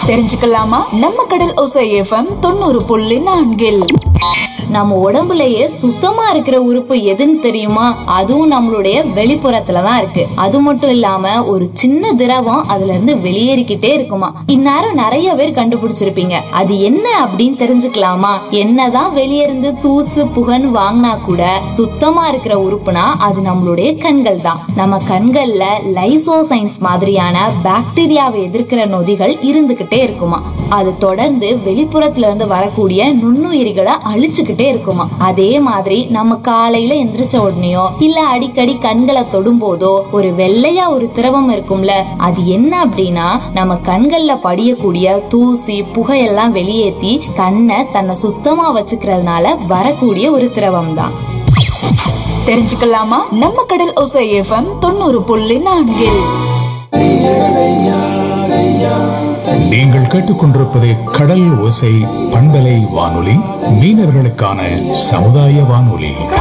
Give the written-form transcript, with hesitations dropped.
தெரிஞ்சுக்கலாமா? நம்ம கடல் ஓசை எஃப்எம் 90.4. நம்ம உடம்புலயே சுத்தமா இருக்கிற உறுப்பு எதுன்னு தெரியுமா? அதுவும் நம்மளுடைய வெளிப்புறத்துலதான் இருக்கு. அது மட்டும் இல்லாம ஒரு சின்ன திரவம் அதுல இருந்து வெளியேறிக்கிட்டே இருக்குமா. இந்நேரம் நிறைய பேர் கண்டுபிடிச்சிருப்பீங்க. அது என்ன அப்படின்னு தெரிஞ்சுக்கலாமா? என்னதான் வெளியிருந்து தூசு புகன்னு வாங்கினா கூட சுத்தமா இருக்கிற உறுப்புனா அது நம்மளுடைய கண்கள் தான். நம்ம கண்கள்ல லைசோசைன்ஸ் மாதிரியான பாக்டீரியாவை எதிர்க்கிற நொதிகள் இருந்துகிட்டே இருக்குமா. அது தொடர்ந்து வெளிப்புறத்துல இருந்து வரக்கூடிய நுண்ணுயிரிகளை அழிச்சுக்கிட்டே இருக்குமா. அதே மாதிரி நம்ம காலையில எந்திரிச்ச உடனேயோ இல்ல அடிக்கடி கண்களை தொடும் போதோ ஒரு வெள்ளையா ஒரு திரவம் இருக்கும்ல, அது என்ன அப்படின்னா நம்ம கண்கள்ல படியக்கூடிய தூசி புகையெல்லாம் வெளியேற்றி கண்ணை தன்னை சுத்தமா வச்சுக்கிறதுனால வரக்கூடிய ஒரு திரவம் தான். தெரிஞ்சுக்கலாமா? நம்ம கடல் ஓசை எஃப்எம் 90.4. நீங்கள் கேட்டுக்கொண்டிருப்பது கடல் ஓசை பண்பலை வானொலி, மீனவர்களுக்கான சமுதாய வானொலி.